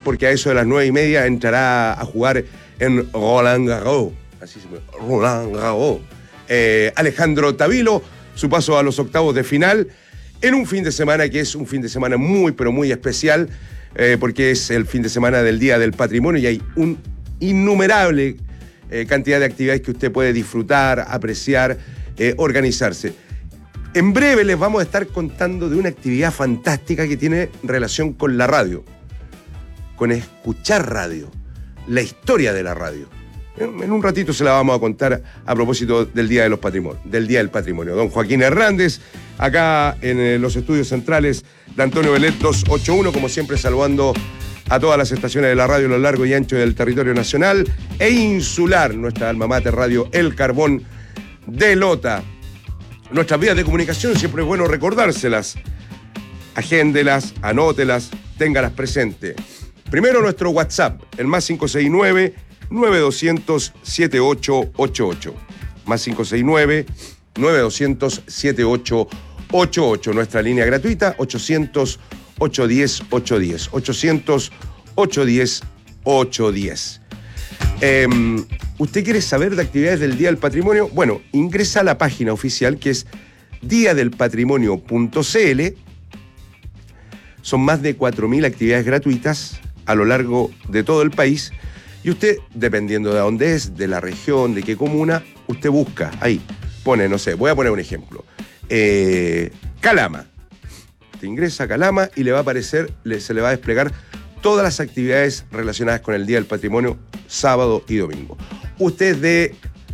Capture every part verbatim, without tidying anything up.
porque a eso de las nueve y media entrará a jugar en Roland Garros. Así se llama, Roland Garros. Eh, Alejandro Tavilo, su paso a los octavos de final, en un fin de semana que es un fin de semana muy, pero muy especial, eh, porque es el fin de semana del Día del Patrimonio y hay un innumerable eh, cantidad de actividades que usted puede disfrutar, apreciar, eh, organizarse. En breve les vamos a estar contando de una actividad fantástica que tiene relación con la radio, con escuchar radio, la historia de la radio. En un ratito se la vamos a contar a propósito del Día de los Patrimonio, del Día del Patrimonio. Don Joaquín Hernández, acá en los estudios centrales de Antonio Bellet doscientos ochenta y uno, como siempre saludando a todas las estaciones de la radio a lo largo y ancho del territorio nacional e insular, nuestra alma mater radio El Carbón de Lota. Nuestras vías de comunicación siempre es bueno recordárselas. Agéndelas, anótelas, téngalas presentes. Primero nuestro WhatsApp, el más cinco seis nueve, nueve dos cero cero, siete ocho ocho ocho. Más cinco seis nueve, nueve dos cero cero, siete ocho ocho ocho. Nuestra línea gratuita, ochocientos, ochocientos diez, ochocientos diez. ochocientos, ochocientos diez, ochocientos diez. Eh, ¿Usted quiere saber de actividades del Día del Patrimonio? Bueno, ingresa a la página oficial que es dia del patrimonio punto c l. Son más de cuatro mil actividades gratuitas a lo largo de todo el país. Y usted, dependiendo de dónde es, de la región, de qué comuna, usted busca ahí. Pone, no sé, voy a poner un ejemplo. Eh, Calama. Te ingresa a Calama y le va a aparecer, le, se le va a desplegar todas las actividades relacionadas con el Día del Patrimonio, sábado y domingo. Usted es de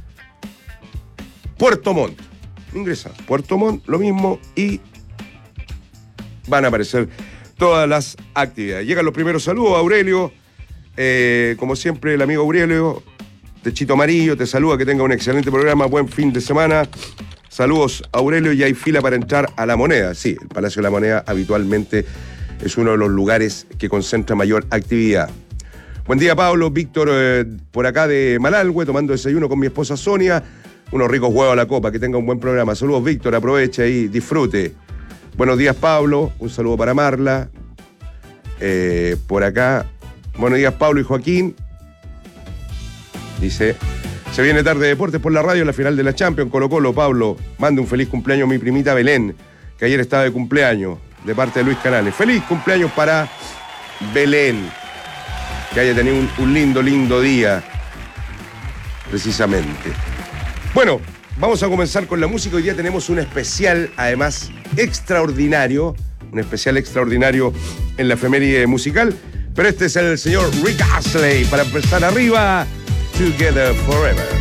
Puerto Montt. Ingresa a Puerto Montt, lo mismo, y van a aparecer todas las actividades. Llegan los primeros saludos, Aurelio. Eh, como siempre, el amigo Aurelio, Techito Amarillo, te saluda, que tenga un excelente programa, buen fin de semana. Saludos, Aurelio, y hay fila para entrar a La Moneda. Sí, el Palacio de la Moneda habitualmente es uno de los lugares que concentra mayor actividad. Buen día, Pablo. Víctor, eh, por acá de Malalhue, tomando desayuno con mi esposa Sonia. Unos ricos huevos a la copa, que tenga un buen programa. Saludos, Víctor, aproveche y disfrute. Buenos días, Pablo. Un saludo para Marla. Eh, por acá, buenos días, Pablo y Joaquín. Dice, se viene tarde de deportes por la radio, la final de la Champions. Colo Colo, Pablo, mande un feliz cumpleaños a mi primita Belén, que ayer estaba de cumpleaños, de parte de Luis Canales. Feliz cumpleaños para Belén. Que haya tenido un, un lindo, lindo día, precisamente. Bueno, vamos a comenzar con la música. Hoy día tenemos un especial, además, extraordinario, un especial extraordinario en la efeméride musical, pero este es el señor Rick Astley, para empezar arriba, Together Forever.